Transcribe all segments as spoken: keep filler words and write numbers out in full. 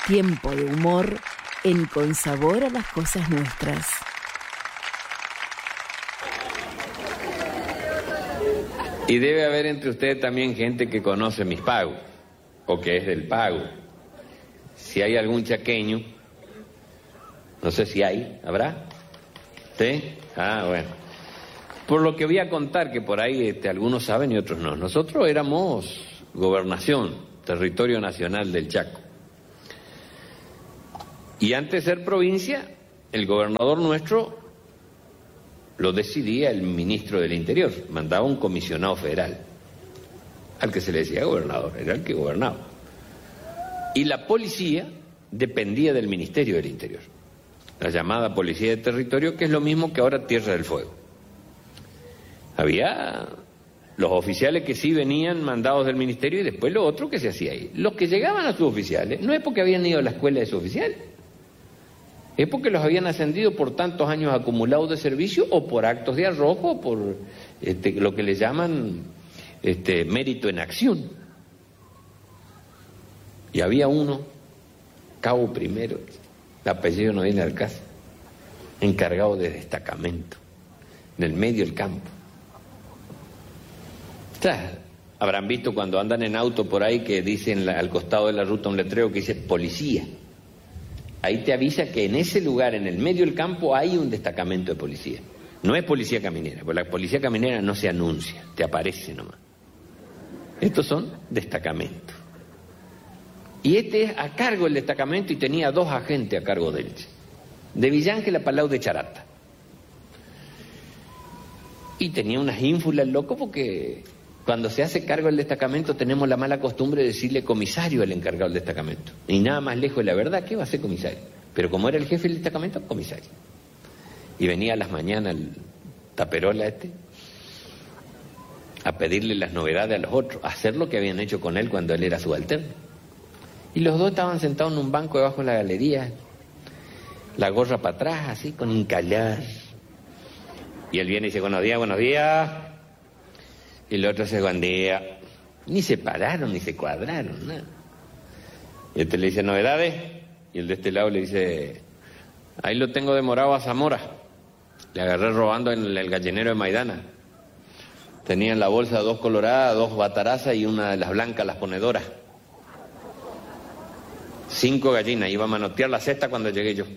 Tiempo de humor en Con Sabor a las Cosas Nuestras. Y debe haber entre ustedes también gente que conoce mis pagos, o que es del pago. Si hay algún chaqueño, no sé si hay, ¿habrá? ¿Sí? Ah, bueno. Por lo que voy a contar, que por ahí este, algunos saben y otros no. Nosotros éramos gobernación, territorio nacional del Chaco. Y antes de ser provincia, el gobernador nuestro lo decidía el ministro del Interior, mandaba un comisionado federal, al que se le decía gobernador, era el que gobernaba. Y la policía dependía del Ministerio del Interior, la llamada Policía de Territorio, que es lo mismo que ahora Tierra del Fuego. Había los oficiales que sí venían mandados del ministerio y después lo otro que se hacía ahí. Los que llegaban a suboficiales no es porque habían ido a la escuela de suboficiales, es porque los habían ascendido por tantos años acumulados de servicio o por actos de arrojo o por este, lo que le llaman este, mérito en acción. Y había uno, cabo primero, el apellido no viene al caso, encargado de destacamento, en el medio del campo. O sea, habrán visto cuando andan en auto por ahí que dicen la, al costado de la ruta un letrero que dice policía. Ahí te avisa que en ese lugar, en el medio del campo, hay un destacamento de policía. No es policía caminera, porque la policía caminera no se anuncia, te aparece nomás. Estos son destacamentos. Y este es a cargo del destacamento y tenía dos agentes a cargo de él. De Villángel a Palau de Charata. Y tenía unas ínfulas el loco porque cuando se hace cargo del destacamento tenemos la mala costumbre de decirle comisario al encargado del destacamento. Y nada más lejos de la verdad, ¿qué va a ser comisario? Pero como era el jefe del destacamento, comisario. Y venía a las mañanas el taperola este a pedirle las novedades a los otros, a hacer lo que habían hecho con él cuando él era subalterno. Y los dos estaban sentados en un banco debajo de la galería, la gorra para atrás, así, con encallar. Y él viene y dice, buenos días, buenos días. Y el otro dice, buen día. Ni se pararon, ni se cuadraron, nada. Y este le dice, novedades. Y el de este lado le dice, ahí lo tengo demorado a Zamora. Le agarré robando en el gallinero de Maidana. Tenía en la bolsa dos coloradas, dos batarazas y una de las blancas, las ponedoras. Cinco gallinas, iba a manotear la cesta cuando llegué yo.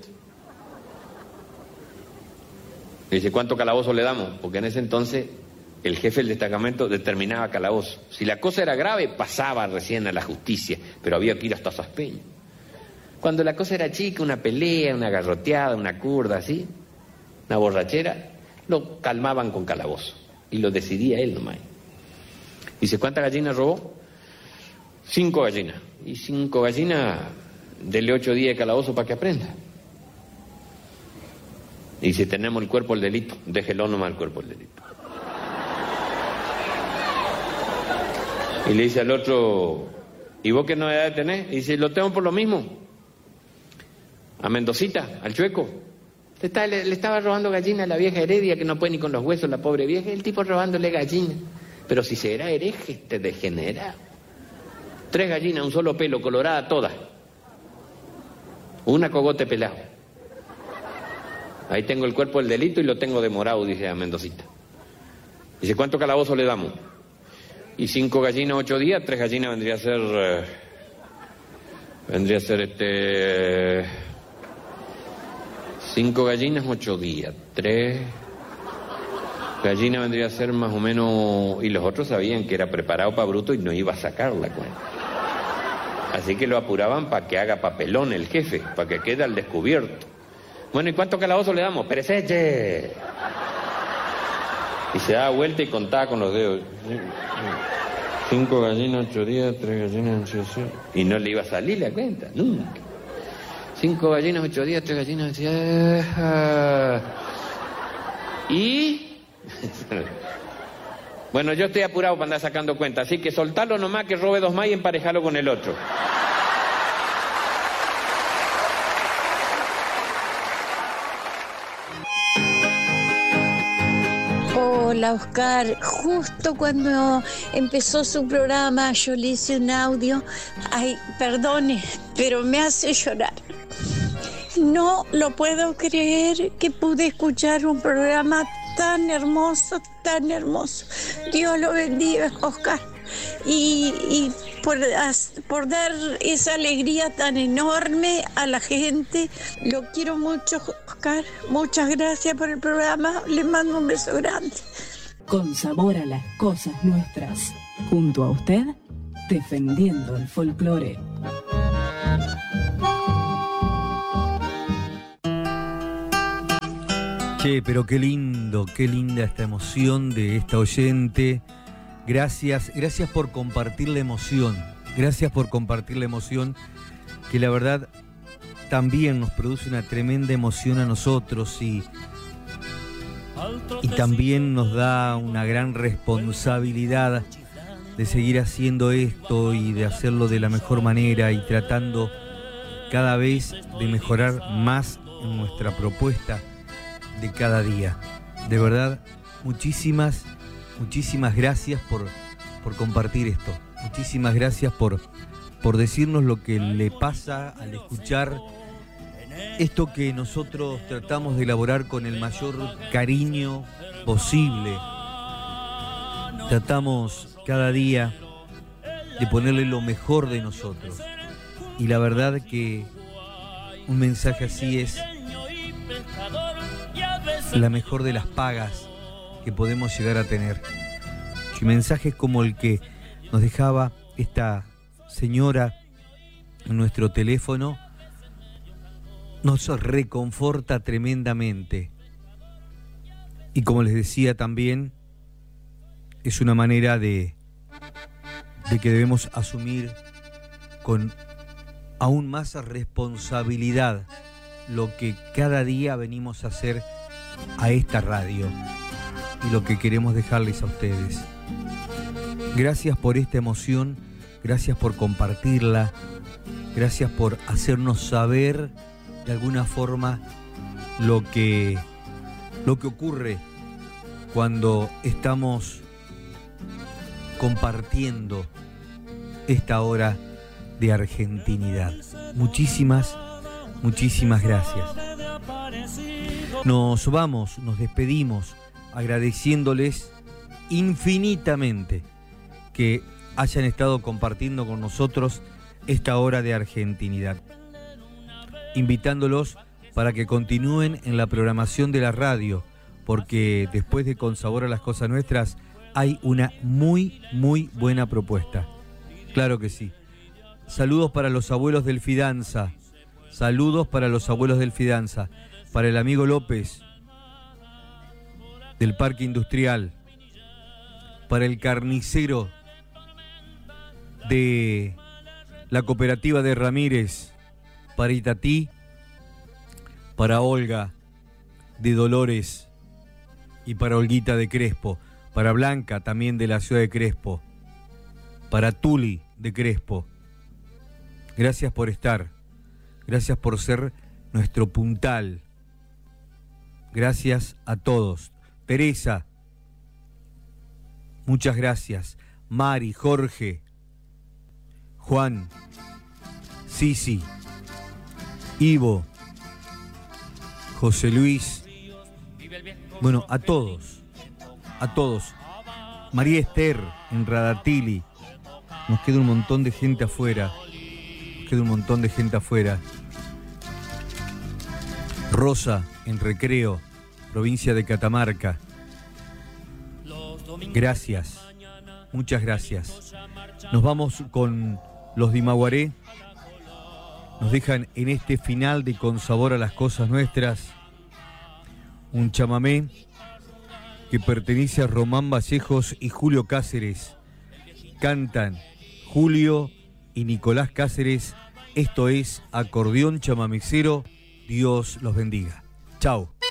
Le dice, ¿cuánto calabozo le damos? Porque en ese entonces el jefe del destacamento determinaba calabozo. Si la cosa era grave, pasaba recién a la justicia, pero había que ir hasta Saspeña. Cuando la cosa era chica, una pelea, una garroteada, una curda, así, una borrachera, lo calmaban con calabozo. Y lo decidía él nomás. Dice, ¿cuántas gallinas robó? Cinco gallinas. Y cinco gallinas, dele ocho días de calabozo para que aprenda. Y si tenemos el cuerpo del delito, déjelo nomás el cuerpo del delito. Y le dice al otro, ¿y vos qué novedad tenés? Y dice, lo tengo por lo mismo. A Mendocita, al Chueco. Le, está, le, le estaba robando gallina a la vieja Heredia, que no puede ni con los huesos, la pobre vieja. El tipo robándole gallina. Pero si será hereje, te degenera. Tres gallinas, un solo pelo, colorada todas. Una cogote pelado. Ahí tengo el cuerpo del delito y lo tengo demorado, dice a Mendocita. Dice, ¿cuánto calabozo le damos? Y cinco gallinas, ocho días, tres gallinas vendría a ser... Eh, vendría a ser este... Eh, cinco gallinas, ocho días. Tres gallinas vendría a ser más o menos... Y los otros sabían que era preparado para bruto y no iba a sacar la cuenta. Así que lo apuraban para que haga papelón el jefe, para que quede al descubierto. Bueno, ¿y cuánto calabozo le damos? ¡Pereseche! Y se daba vuelta y contaba con los dedos. Cinco gallinas, ocho días, tres gallinas, ocho días. Y no le iba a salir la cuenta, nunca. Cinco gallinas, ocho días, tres gallinas, ocho días. Y... bueno, yo estoy apurado para andar sacando cuenta, así que soltarlo nomás, que robe dos más y emparejalo con el otro. Hola, Hola Oscar, justo cuando empezó su programa yo le hice un audio, ay, perdone, pero me hace llorar. No lo puedo creer que pude escuchar un programa tan hermoso, tan hermoso. Dios lo bendiga, Oscar. Y, y por, por dar esa alegría tan enorme a la gente, lo quiero mucho, Oscar. Muchas gracias por el programa. Le mando un beso grande. Con sabor a las cosas nuestras. Junto a usted, defendiendo el folclore. Che, pero qué lindo, qué linda esta emoción de esta oyente. Gracias, gracias por compartir la emoción. Gracias por compartir la emoción que la verdad también nos produce una tremenda emoción a nosotros y, y también nos da una gran responsabilidad de seguir haciendo esto y de hacerlo de la mejor manera y tratando cada vez de mejorar más en nuestra propuesta de cada día. De verdad, muchísimas, muchísimas gracias por, por compartir esto. Muchísimas gracias por, por decirnos lo que le pasa al escuchar esto que nosotros tratamos de elaborar con el mayor cariño posible. Tratamos cada día de ponerle lo mejor de nosotros. Y la verdad que un mensaje así es la mejor de las pagas que podemos llegar a tener. Y mensajes como el que nos dejaba esta señora en nuestro teléfono nos reconforta tremendamente. Y como les decía también, es una manera de, de que debemos asumir con aún más responsabilidad lo que cada día venimos a hacer a esta radio y lo que queremos dejarles a ustedes. Gracias por esta emoción, gracias por compartirla, gracias por hacernos saber de alguna forma lo que, lo que ocurre cuando estamos compartiendo esta hora de argentinidad. Muchísimas, muchísimas gracias. Nos vamos, nos despedimos agradeciéndoles infinitamente que hayan estado compartiendo con nosotros esta hora de argentinidad. Invitándolos para que continúen en la programación de la radio, porque después de Con Sabor a las Cosas Nuestras hay una muy, muy buena propuesta. Claro que sí. Saludos para los abuelos del Fidanza. Saludos para los abuelos del Fidanza. Para el amigo López del Parque Industrial. Para el carnicero de la cooperativa de Ramírez. Para Itatí. Para Olga de Dolores. Y para Olguita de Crespo. Para Blanca también de la ciudad de Crespo. Para Tuli de Crespo. Gracias por estar. Gracias por ser nuestro puntal. Gracias a todos. Teresa, muchas gracias. Mari, Jorge, Juan, Sisi, Ivo, José Luis. Bueno, a todos. A todos. María Esther en Radatili. Nos queda un montón de gente afuera. Nos queda un montón de gente afuera. Rosa en Recreo, provincia de Catamarca. Gracias. Muchas gracias. Nos vamos con los Dimaguaré. Nos dejan en este final de Con Sabor a las Cosas Nuestras un chamamé que pertenece a Román Vallejos y Julio Cáceres. Cantan Julio y Nicolás Cáceres. Esto es Acordeón Chamamecero. Dios los bendiga. Chao.